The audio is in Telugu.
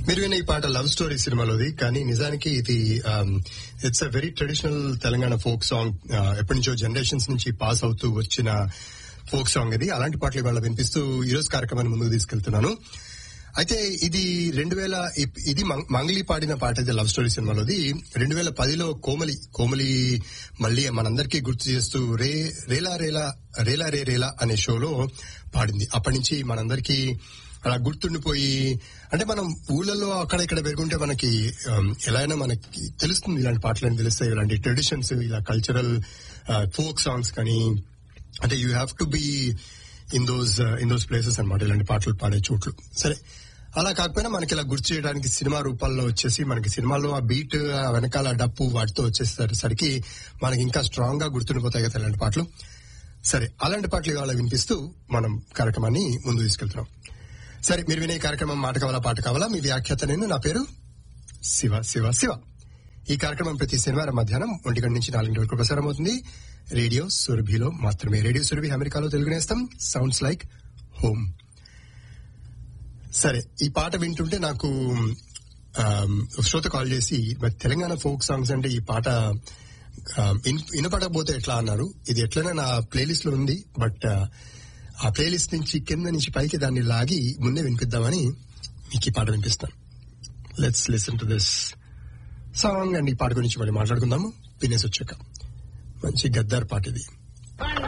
మీరు విన్న ఈ పాట లవ్ స్టోరీ సినిమాలోది. కానీ నిజానికి ఇది it's a very traditional Telangana folk song. ఎప్పటి నుంచో జనరేషన్స్ నుంచి పాస్ అవుతూ వచ్చిన ఫోక్ సాంగ్ ఇది. అలాంటి పాటలు ఇవాళ వినిపిస్తూ ఈ రోజు కార్యక్రమాన్ని ముందుకు తీసుకెళ్తున్నాను. అయితే ఇది 2000 ఇది మంగ్లీ పాడిన పాట ఇది లవ్ స్టోరీ సినిమాలోది. 2010లో కోమలి మళ్ళీ మనందరికీ గుర్తు చేస్తూ రేలా రేలా రేలా రే రేలా అనే షోలో పాడింది. అప్పటి నుంచి మనందరికీ అలా గుర్తుండిపోయి, అంటే మనం ఊళ్ళలో అక్కడ ఇక్కడ పెరుగుంటే మనకి ఎలా అయినా మనకి తెలుస్తుంది, ఇలాంటి పాటలని తెలుస్తాయి, ఇలాంటి ట్రెడిషన్స్, ఇలా కల్చరల్ ఫోక్ సాంగ్స్. కానీ అంటే you have to be in those places అనమాట, ఇలాంటి పాటలు పాడే చోట్లు. సరే, అలా కాకపోయినా మనకి ఇలా గుర్తు చేయడానికి సినిమా రూపాల్లో వచ్చేసి మనకి సినిమాలో ఆ బీట్, ఆ వెనకాల డప్పు వాటితో వచ్చేసరికి మనకి ఇంకా స్ట్రాంగ్ గా గుర్తుండిపోతాయి కదా ఇలాంటి పాటలు. సరే, అలాంటి పాటలు ఇవాళ వినిపిస్తూ మనం కార్యక్రమాన్ని ముందు తీసుకెళ్తున్నాం. సరే, మీరు వినే కార్యక్రమం మాట కావాలా పాట కావాలా, మీ వ్యాఖ్యాత నేను. నా పేరు శివ శివ శివ. ఈ కార్యక్రమం ప్రతి శనివారం మధ్యాహ్నం 1 గంట నుంచి 4 వరకు ప్రసారం అవుతుంది రేడియో సురభిలో మాత్రమే. రేడియో సురభి అమెరికాలో తెలుగు నేస్తం, సౌండ్స్ లైక్ హోమ్. సరే, ఈ పాట వింటుంటే నాకు శ్రోత కాల్ చేసి, తెలంగాణ ఫోక్ సాంగ్స్ అంటే ఈ పాట వినపడకపోతే ఎట్లా అన్నారు. ఇది ఎట్లైనా నా ప్లేలిస్ట్ లో ఉంది, బట్ ఆ ప్లేలిస్ట్ నుంచి కింద నుంచి పైకి దాన్ని లాగి ముందే వినిపిద్దామని మీకు ఈ పాట వినిపిస్తాను. Let's listen to this song. And ఈ పాట గురించి మళ్ళీ మాట్లాడుకుందాము వినేసి వచ్చాక. మంచి గద్దార్ పాట ఇది.